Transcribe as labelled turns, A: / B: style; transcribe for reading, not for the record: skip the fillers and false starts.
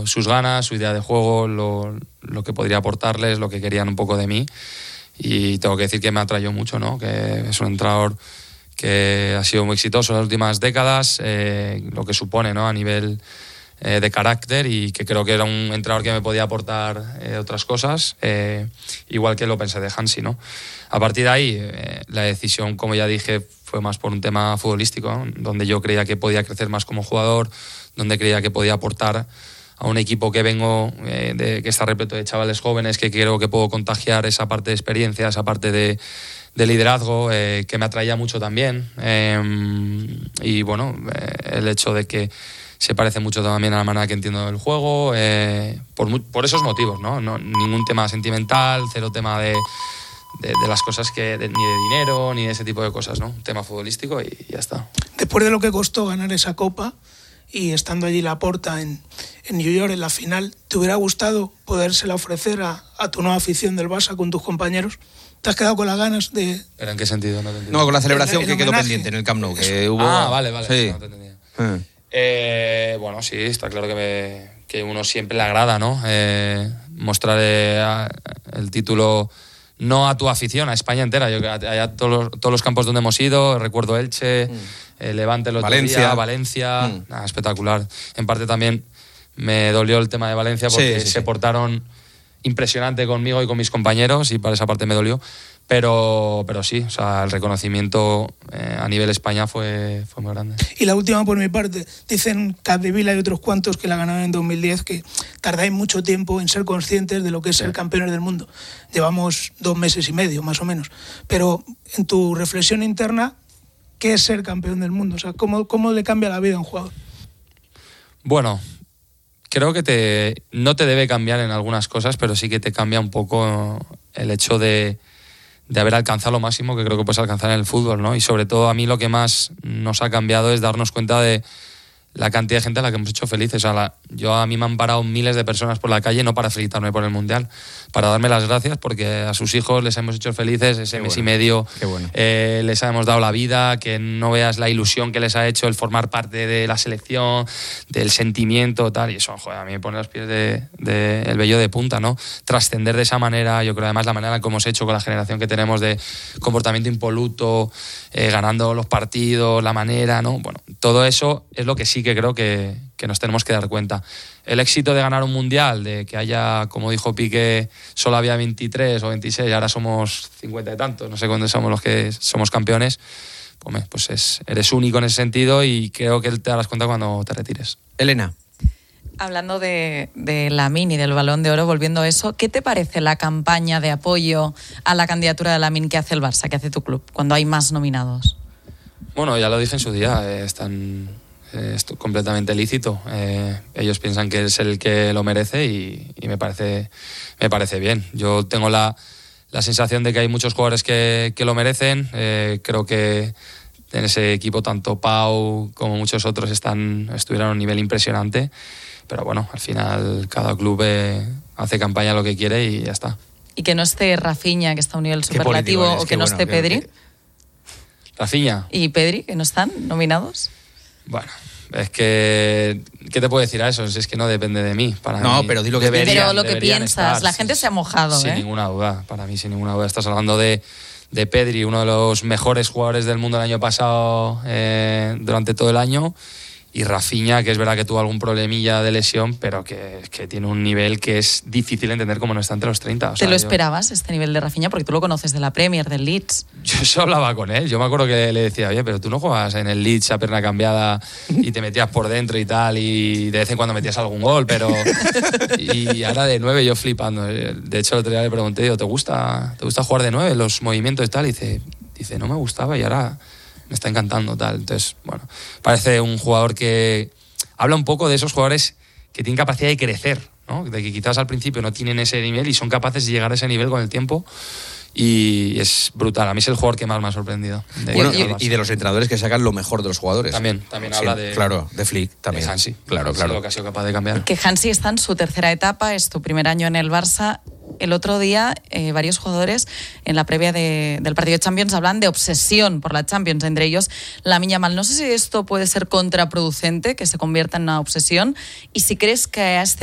A: sus ganas, su idea de juego, lo que podría aportarles, lo que querían un poco de mí. Y tengo que decir que me atrayó mucho, ¿no? Que es un entrenador que ha sido muy exitoso en las últimas décadas, lo que supone, ¿no? A nivel de carácter, y que creo que era un entrenador que me podía aportar otras cosas, igual que lo pensé de Hansi, ¿no? A partir de ahí, la decisión, como ya dije, fue más por un tema futbolístico, ¿no? Donde yo creía que podía crecer más como jugador, donde creía que podía aportar a un equipo que vengo, que está repleto de chavales jóvenes, que creo que puedo contagiar esa parte de experiencia, esa parte de liderazgo, que me atraía mucho también. Y bueno, el hecho de que se parece mucho también a la manera que entiendo el juego, por esos motivos, ¿no? Ningún tema sentimental, cero tema de las cosas ni de dinero, ni de ese tipo de cosas, ¿no? Un tema futbolístico y ya está.
B: Después de lo que costó ganar esa copa y estando allí Laporta en New York en la final, ¿te hubiera gustado podérsela ofrecer a tu nueva afición del Barça con tus compañeros? ¿Te has quedado con las ganas de...?
A: ¿Pero en qué sentido? No te entiendo.
C: No, con la celebración que quedó
B: homenaje.
C: pendiente en el Camp Nou. Que hubo...
A: Vale.
C: Sí.
A: No te entendía. Bueno, sí, está claro que uno siempre le agrada, ¿no? Mostrar el título, no a tu afición, a España entera. Yo allá todos los campos donde hemos ido, recuerdo Elche, Levante el otro día, Valencia, nada, espectacular. En parte también me dolió el tema de Valencia porque se portaron impresionante conmigo y con mis compañeros, y para esa parte me dolió. Pero sí, o sea, el reconocimiento a nivel España fue muy grande.
B: Y la última por mi parte, dicen Capdevila y otros cuantos que la ganaron en 2010, que tardáis mucho tiempo en ser conscientes de lo que es ser campeones del mundo. Llevamos 2 meses y medio, más o menos. Pero en tu reflexión interna, ¿qué es ser campeón del mundo? O sea, ¿cómo le cambia la vida a un jugador?
A: Bueno, creo que no te debe cambiar en algunas cosas, pero sí que te cambia un poco el hecho de haber alcanzado lo máximo que creo que puedes alcanzar en el fútbol, ¿no? Y sobre todo a mí lo que más nos ha cambiado es darnos cuenta de la cantidad de gente a la que hemos hecho felices. A mí me han parado miles de personas por la calle, no para felicitarme por el Mundial, para darme las gracias, porque a sus hijos les hemos hecho felices ese mes y medio.
C: Qué bueno.
A: Les hemos dado la vida, que no veas la ilusión que les ha hecho el formar parte de la selección, del sentimiento, tal, y eso, joder, a mí me pone los pies el vello de punta, ¿no? Trascender de esa manera, yo creo además la manera en que hemos hecho con la generación que tenemos de comportamiento impoluto, ganando los partidos, la manera, ¿no? Bueno, todo eso es lo que sí que creo que nos tenemos que dar cuenta. El éxito de ganar un mundial, de que haya, como dijo Piqué, solo había 23 o 26, ahora somos 50 y tantos, no sé cuántos somos los que somos campeones, pues eres único en ese sentido, y creo que te darás cuenta cuando te retires.
C: Elena.
D: Hablando de Lamine y del Balón de Oro, volviendo a eso, ¿qué te parece la campaña de apoyo a la candidatura de Lamine que hace el Barça, que hace tu club, cuando hay más nominados?
A: Bueno, ya lo dije en su día, es completamente lícito. Ellos piensan que es el que lo merece y me parece bien. Yo tengo la sensación de que hay muchos jugadores que lo merecen. Creo que en ese equipo tanto Pau como muchos otros estuvieron a un nivel impresionante. Pero bueno, al final cada club hace campaña lo que quiere y ya está.
D: Y que no esté Rafinha, que está a un nivel superlativo, o que no esté Pedri.
A: Rafinha.
D: ¿Y Pedri, que no están nominados?
A: Bueno, es que... ¿Qué te puedo decir a eso? Es que no depende de mí. Para mí,
C: pero di lo que
D: pero lo que piensas,
A: estar,
D: la gente se ha mojado.
A: Sin ninguna duda, para mí sin ninguna duda. Estás hablando de Pedri, uno de los mejores jugadores del mundo el año pasado, durante todo el año, y Rafinha, que es verdad que tuvo algún problemilla de lesión, pero que tiene un nivel que es difícil entender cómo no está entre los 30. O sea,
D: ¿Te lo esperabas, este nivel de Rafinha? Porque tú lo conoces de la Premier, del Leeds.
A: Yo eso hablaba con él. Yo me acuerdo que le decía, oye, pero tú no juegas en el Leeds a pierna cambiada y te metías por dentro y tal, y de vez en cuando metías algún gol, pero... Y ahora de 9 yo flipando. De hecho, el otro día le pregunté, digo, ¿te gusta jugar de 9, los movimientos y tal? Y dice, no me gustaba y ahora... me está encantando, tal. Entonces, bueno, parece un jugador que habla un poco de esos jugadores que tienen capacidad de crecer, ¿no? De que quizás al principio no tienen ese nivel y son capaces de llegar a ese nivel con el tiempo, y es brutal. A mí es el jugador que más me ha sorprendido.
C: Y de los entrenadores que sacan lo mejor de los jugadores.
A: También habla de...
C: Claro, de Flick también.
A: De Hansi.
C: Claro.
A: Lo que ha sido capaz de cambiar.
D: Que Hansi está en su tercera etapa, es tu primer año en el Barça. El otro día, varios jugadores en la previa del partido de Champions hablan de obsesión por la Champions, entre ellos Lamine Yamal. No sé si esto puede ser contraproducente, que se convierta en una obsesión, y si crees que a este